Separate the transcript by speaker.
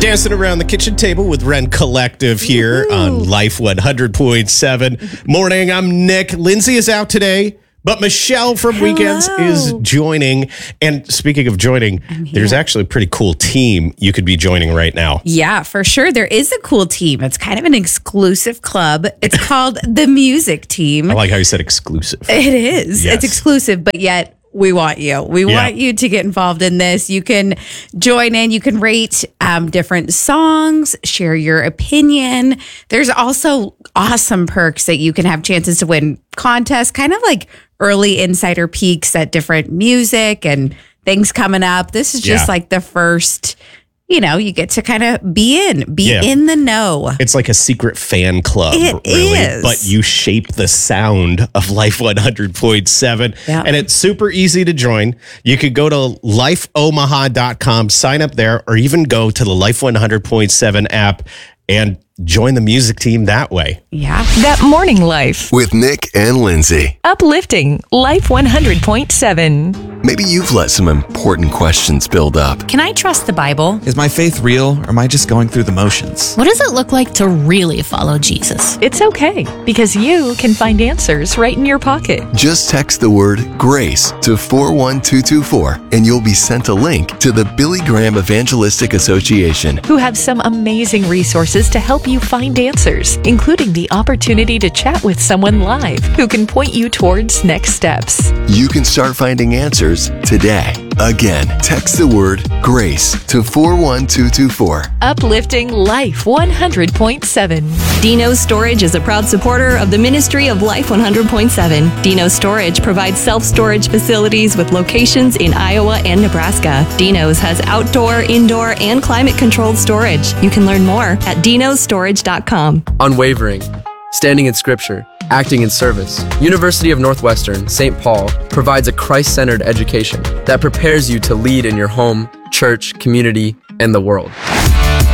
Speaker 1: Dancing around the kitchen table with Ren Collective here on Life 100.7. Morning, I'm Nick. Lindsay is out today, but Michelle from Weekends is joining. And speaking of joining, there's actually a pretty cool team you could be joining right now.
Speaker 2: Yeah, for sure. There is a cool team. It's kind of an exclusive club. It's called the Music Team.
Speaker 1: I like how you said exclusive.
Speaker 2: It is.
Speaker 1: Yes.
Speaker 2: It's exclusive, but yet we want you. We want you to get involved in this. You can join in. You can rate different songs, share your opinion. There's also awesome perks that you can have chances to win contests, kind of like early insider peeks at different music and things coming up. This is just like the first, you get to kind of be in the know.
Speaker 1: It's like a secret fan club,
Speaker 2: is.
Speaker 1: But you shape the sound of Life 100.7.
Speaker 2: Yeah.
Speaker 1: And it's super easy to join. You could go to lifeomaha.com, sign up there, or even go to the Life 100.7 app and join the music team that way.
Speaker 2: Yeah.
Speaker 3: That Morning Life
Speaker 4: with Nick and Lindsay.
Speaker 3: Uplifting Life 100.7.
Speaker 4: Maybe you've let some important questions build up.
Speaker 5: Can I trust the Bible?
Speaker 6: Is my faith real, or am I just going through the motions?
Speaker 5: What does it look like to really follow Jesus?
Speaker 3: It's okay, because you can find answers right in your pocket.
Speaker 4: Just text the word GRACE to 41224 and you'll be sent a link to the Billy Graham Evangelistic Association,
Speaker 3: Who have some amazing resources to help you find answers, including the opportunity to chat with someone live who can point you towards next steps.
Speaker 4: You can start finding answers today. Again, text the word GRACE to 41224.
Speaker 3: Uplifting Life 100.7.
Speaker 7: Dino's Storage is a proud supporter of the Ministry of Life 100.7. Dino's Storage provides self-storage facilities with locations in Iowa and Nebraska. Dino's has outdoor, indoor, and climate-controlled storage. You can learn more at dinostorage.com.
Speaker 8: Unwavering, standing in Scripture, acting in service. University of Northwestern, St. Paul provides a Christ-centered education that prepares you to lead in your home, church, community, and the world.